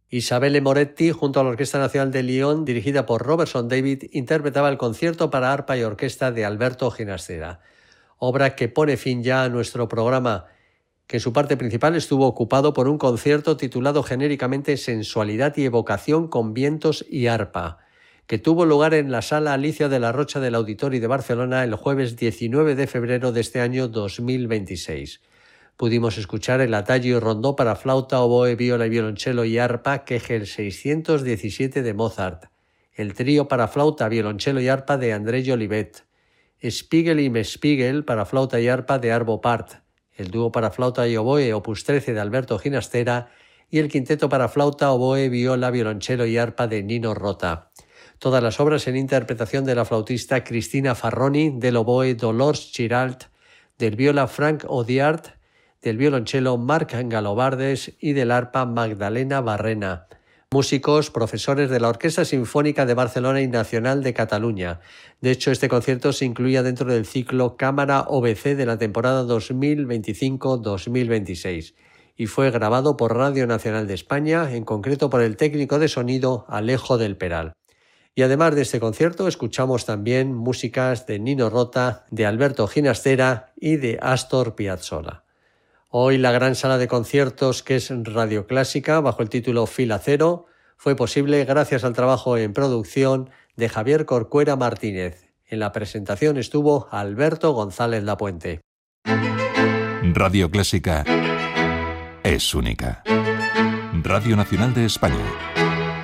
Isabelle Moretti, junto a la Orquesta Nacional de Lyon, dirigida por Robertson David, interpretaba el concierto para arpa y orquesta de Alberto Ginastera, obra que pone fin ya a nuestro programa, que en su parte principal estuvo ocupado por un concierto titulado genéricamente Sensualidad y evocación con vientos y arpa, que tuvo lugar en la Sala Alicia de la Rocha del Auditori de Barcelona el jueves 19 de febrero de este año 2026. Pudimos escuchar el Adagio y Rondó para flauta, oboe, viola y violonchelo y arpa Kegel 617 de Mozart, el trío para flauta, violonchelo y arpa de André Jolivet, Spiegel y Mespiegel para flauta y arpa de Arvo Pärt, el dúo para flauta y oboe opus 13 de Alberto Ginastera y el quinteto para flauta, oboe, viola, violonchelo y arpa de Nino Rota. Todas las obras en interpretación de la flautista Cristina Farroni, del oboe Dolors Giralt, del viola Frank Odiart, del violonchelo Marc Galobardes y del arpa Magdalena Barrena. Músicos, profesores de la Orquesta Sinfónica de Barcelona y Nacional de Cataluña. De hecho, este concierto se incluía dentro del ciclo Cámara OBC de la temporada 2025-2026 y fue grabado por Radio Nacional de España, en concreto por el técnico de sonido Alejo del Peral. Y además de este concierto, escuchamos también músicas de Nino Rota, de Alberto Ginastera y de Astor Piazzolla. Hoy la gran sala de conciertos que es Radio Clásica, bajo el título Fila Cero, fue posible gracias al trabajo en producción de Javier Corcuera Martínez. En la presentación estuvo Alberto González Lapuente. Radio Clásica es única. Radio Nacional de España.